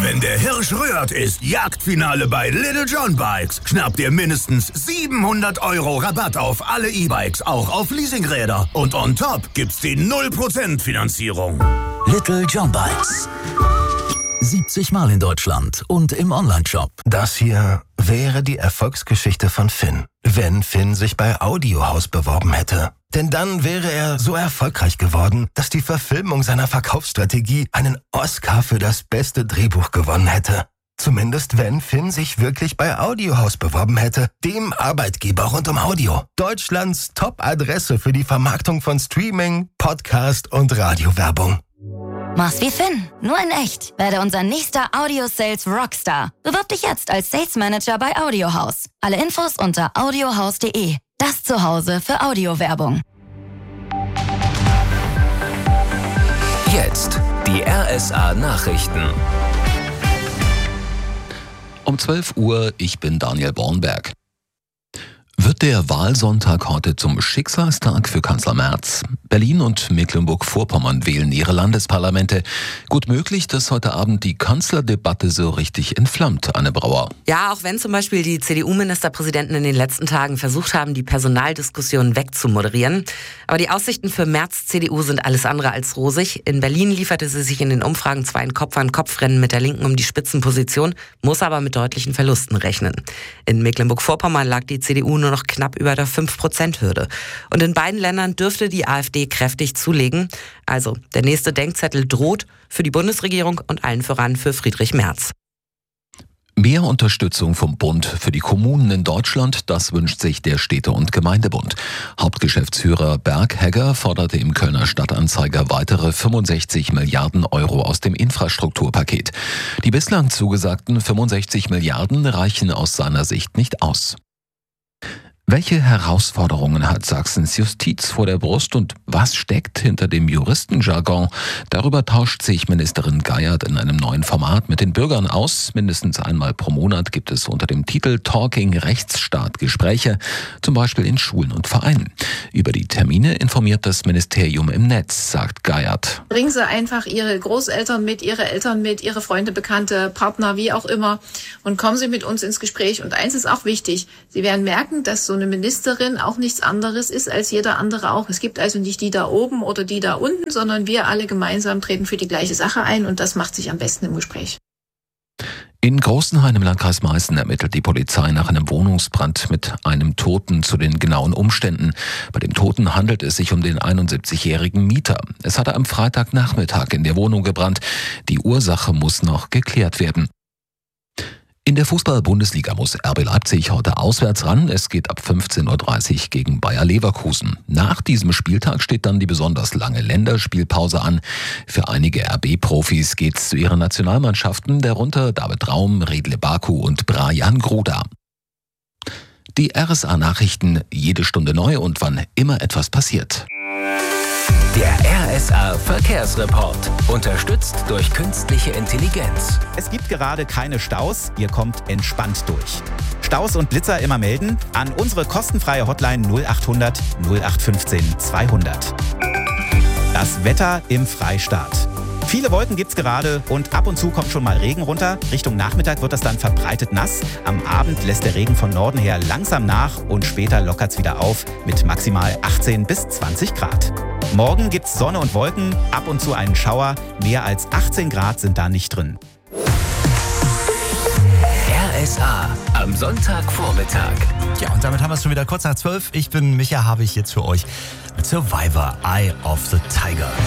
Wenn der Hirsch rührt, ist Jagdfinale bei Little John Bikes. Schnapp dir mindestens 700 € Rabatt auf alle E-Bikes, auch auf Leasingräder. Und on top gibt's die 0% Finanzierung. Little John Bikes. 70 Mal in Deutschland und im Onlineshop. Das hier wäre die Erfolgsgeschichte von Finn, wenn Finn sich bei Audiohaus beworben hätte. Denn dann wäre er so erfolgreich geworden, dass die Verfilmung seiner Verkaufsstrategie einen Oscar für das beste Drehbuch gewonnen hätte. Zumindest wenn Finn sich wirklich bei Audiohaus beworben hätte, dem Arbeitgeber rund um Audio. Deutschlands Top-Adresse für die Vermarktung von Streaming, Podcast und Radiowerbung. Mach's wie Finn, nur in echt. Werde unser nächster Audio-Sales Rockstar. Bewirb dich jetzt als Sales Manager bei Audiohaus. Alle Infos unter audiohaus.de. Das Zuhause für Audiowerbung. Jetzt die RSA Nachrichten. Um 12 Uhr, ich bin Daniel Bornberg. Wird der Wahlsonntag heute zum Schicksalstag für Kanzler Merz? Berlin und Mecklenburg-Vorpommern wählen ihre Landesparlamente. Gut möglich, dass heute Abend die Kanzlerdebatte so richtig entflammt, Anne Brauer. Ja, auch wenn zum Beispiel die CDU-Ministerpräsidenten in den letzten Tagen versucht haben, die Personaldiskussion wegzumoderieren. Aber die Aussichten für Merz' CDU sind alles andere als rosig. In Berlin lieferte sie sich in den Umfragen zwar ein Kopf-an-Kopf-Rennen mit der Linken um die Spitzenposition, muss aber mit deutlichen Verlusten rechnen. In Mecklenburg-Vorpommern lag die CDU nur noch knapp über der 5%-Hürde. Und in beiden Ländern dürfte die AfD kräftig zulegen. Also der nächste Denkzettel droht für die Bundesregierung und allen voran für Friedrich Merz. Mehr Unterstützung vom Bund für die Kommunen in Deutschland, das wünscht sich der Städte- und Gemeindebund. Hauptgeschäftsführer Berg Hegger forderte im Kölner Stadtanzeiger weitere 65 Milliarden € aus dem Infrastrukturpaket. Die bislang zugesagten 65 Milliarden reichen aus seiner Sicht nicht aus. Welche Herausforderungen hat Sachsens Justiz vor der Brust und was steckt hinter dem Juristenjargon? Darüber tauscht sich Ministerin Geiert in einem neuen Format mit den Bürgern aus. Mindestens einmal pro Monat gibt es unter dem Titel Talking Rechtsstaat Gespräche, zum Beispiel in Schulen und Vereinen. Über die Termine informiert das Ministerium im Netz, sagt Geiert. Bringen Sie einfach Ihre Großeltern mit, Ihre Eltern mit, Ihre Freunde, Bekannte, Partner, wie auch immer und kommen Sie mit uns ins Gespräch. Und eins ist auch wichtig, Sie werden merken, dass so eine Ministerin auch nichts anderes ist als jeder andere auch. Es gibt also nicht die da oben oder die da unten, sondern wir alle gemeinsam treten für die gleiche Sache ein und das macht sich am besten im Gespräch. In Großenhain im Landkreis Meißen ermittelt die Polizei nach einem Wohnungsbrand mit einem Toten zu den genauen Umständen. Bei dem Toten handelt es sich um den 71-jährigen Mieter. Es hatte am Freitagnachmittag in der Wohnung gebrannt. Die Ursache muss noch geklärt werden. In der Fußball-Bundesliga muss RB Leipzig heute auswärts ran. Es geht ab 15:30 Uhr gegen Bayer Leverkusen. Nach diesem Spieltag steht dann die besonders lange Länderspielpause an. Für einige RB-Profis geht's zu ihren Nationalmannschaften, darunter David Raum, Riedle Baku und Brajan Gruda. Die RSA-Nachrichten jede Stunde neu und wann immer etwas passiert. Der RSA Verkehrsreport, unterstützt durch künstliche Intelligenz. Es gibt gerade keine Staus, ihr kommt entspannt durch. Staus und Blitzer immer melden an unsere kostenfreie Hotline 0800 0815 200. Das Wetter im Freistaat. Viele Wolken gibt's gerade und ab und zu kommt schon mal Regen runter. Richtung Nachmittag wird das dann verbreitet nass. Am Abend lässt der Regen von Norden her langsam nach und später lockert's wieder auf mit maximal 18 bis 20 Grad. Morgen gibt's Sonne und Wolken, ab und zu einen Schauer. Mehr als 18 Grad sind da nicht drin. RSA am Sonntagvormittag. Ja, und damit haben wir es schon wieder kurz nach 12. Ich bin Micha, habe ich jetzt für euch mit Survivor, Eye of the Tiger.